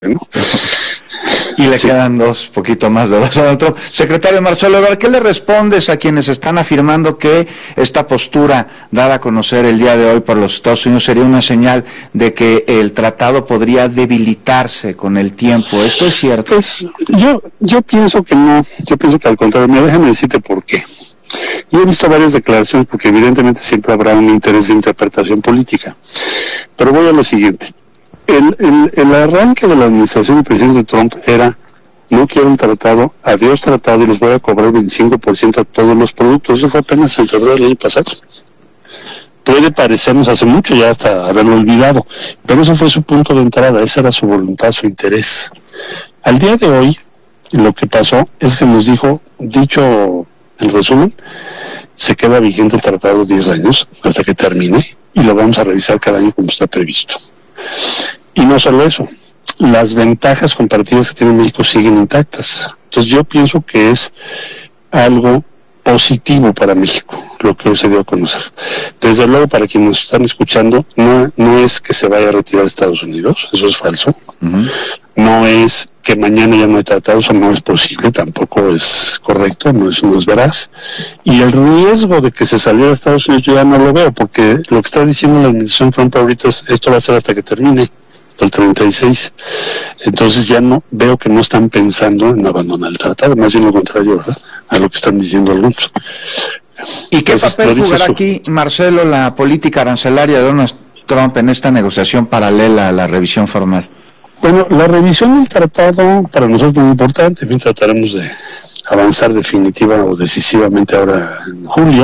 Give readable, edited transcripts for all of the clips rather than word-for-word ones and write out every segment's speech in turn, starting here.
¿no? Y le quedan poquito más de 2 a Donald Trump. Secretario Marcelo Ebrard, ¿qué le respondes a quienes están afirmando que esta postura dada a conocer el día de hoy por los Estados Unidos sería una señal de que el tratado podría debilitarse con el tiempo? ¿Esto es cierto? Pues yo pienso que no, yo pienso que al contrario. Déjame decirte por qué. Yo he visto varias declaraciones porque evidentemente siempre habrá un interés de interpretación política. Pero voy a lo siguiente. El arranque de la administración del presidente Trump era: no quiero un tratado, adiós tratado, y les voy a cobrar 25% a todos los productos. Eso fue apenas en febrero del año pasado. Puede parecernos hace mucho ya hasta haberlo olvidado, pero eso fue su punto de entrada, esa era su voluntad, su interés. Al día de hoy, lo que pasó es que nos dicho en resumen, se queda vigente el tratado 10 años hasta que termine, y lo vamos a revisar cada año como está previsto. Y no solo eso, las ventajas comparativas que tiene México siguen intactas. Entonces yo pienso que es algo positivo para México lo que hoy se dio a conocer. Desde luego, para quienes nos están escuchando, no es que se vaya a retirar de Estados Unidos, eso es falso. Uh-huh. No es que mañana ya no hay tratados, o no es posible, tampoco es correcto, no es veraz. Y el riesgo de que se saliera de Estados Unidos yo ya no lo veo, porque lo que está diciendo la administración Trump ahorita es: esto va a ser hasta que termine, hasta el 36. Entonces ya no veo que no están pensando en abandonar el tratado, más bien lo contrario, ¿verdad?, a lo que están diciendo algunos. ¿Y qué papel jugará aquí, Marcelo, la política arancelaria de Donald Trump en esta negociación paralela a la revisión formal? Bueno, la revisión del tratado para nosotros es muy importante. En fin, trataremos de avanzar definitiva o decisivamente ahora en julio.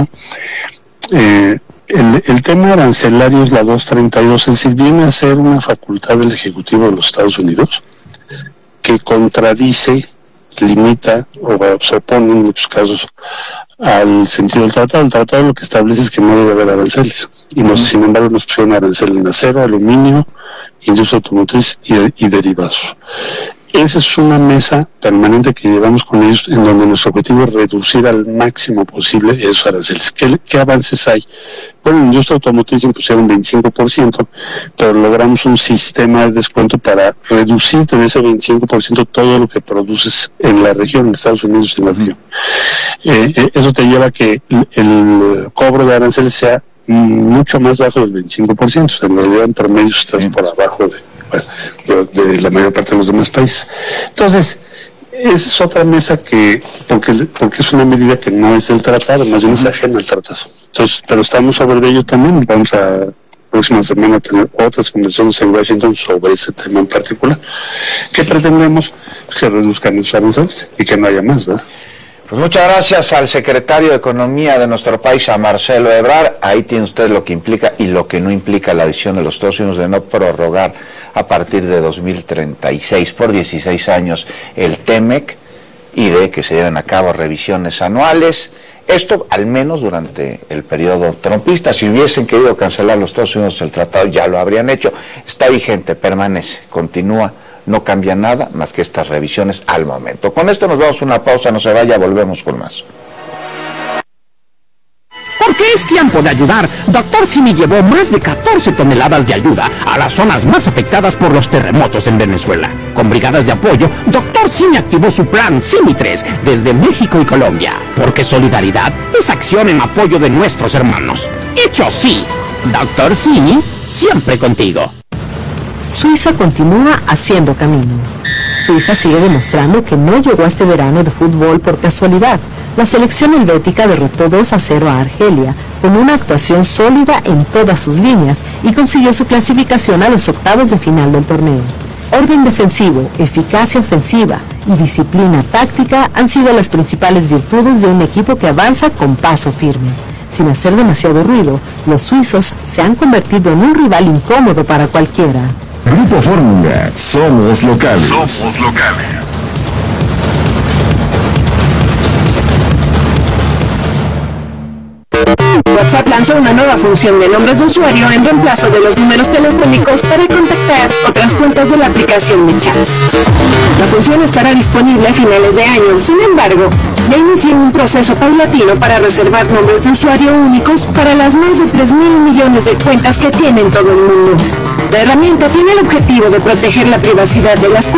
El tema arancelario es la 232, es decir, viene a ser una facultad del Ejecutivo de los Estados Unidos que contradice, limita o se opone en muchos casos al sentido del tratado. El tratado lo que establece es que no debe haber aranceles, y sin embargo nos pusieron arancel en acero, aluminio, industria automotriz y derivados. Esa es una mesa permanente que llevamos con ellos, en donde nuestro objetivo es reducir al máximo posible esos aranceles. ¿Qué avances hay? Bueno, en la industria automotriz impusieron 25%, pero logramos un sistema de descuento para reducirte de ese 25% todo lo que produces en la región, en Estados Unidos y en la región. Eso te lleva a que el cobro de aranceles sea mucho más bajo del 25%, o sea, en realidad en promedio estás por abajo de la mayor parte de los demás países. Entonces, esa es otra mesa porque es una medida que no es del tratado, más bien es ajena al tratado. Entonces, pero estamos sobre ello también. Vamos a próxima semana a tener otras conversaciones en Washington sobre ese tema en particular. ¿Qué pretendemos? Que se reduzcan los aranceles y que no haya más, ¿verdad? Pues muchas gracias al secretario de Economía de nuestro país, a Marcelo Ebrard. Ahí tiene usted lo que implica y lo que no implica la decisión de los Estados Unidos de no prorrogar a partir de 2036 por 16 años el TEMEC, y de que se lleven a cabo revisiones anuales. Esto al menos durante el periodo trumpista. Si hubiesen querido cancelar los Estados Unidos el tratado, ya lo habrían hecho. Está vigente, permanece, continúa. No cambia nada más que estas revisiones al momento. Con esto nos vamos a una pausa, no se vaya, volvemos con más. Porque es tiempo de ayudar. Dr. Simi llevó más de 14 toneladas de ayuda a las zonas más afectadas por los terremotos en Venezuela. Con brigadas de apoyo, Dr. Simi activó su plan Simi 3 desde México y Colombia. Porque solidaridad es acción en apoyo de nuestros hermanos. Hecho sí, Dr. Simi siempre contigo. Suiza continúa haciendo camino. Suiza sigue demostrando que no llegó a este verano de fútbol por casualidad. La selección helvética derrotó 2-0 a Argelia con una actuación sólida en todas sus líneas y consiguió su clasificación a los octavos de final del torneo. Orden defensivo, eficacia ofensiva y disciplina táctica han sido las principales virtudes de un equipo que avanza con paso firme. Sin hacer demasiado ruido, los suizos se han convertido en un rival incómodo para cualquiera. Grupo Fórmula, somos locales. Somos locales. WhatsApp lanzó una nueva función de nombres de usuario en reemplazo de los números telefónicos para contactar otras cuentas de la aplicación de chats. La función estará disponible a finales de año. Sin embargo, Ya inicié un proceso paulatino para reservar nombres de usuario únicos para las más de 3.000 millones de cuentas que tiene en todo el mundo. La herramienta tiene el objetivo de proteger la privacidad de las cuentas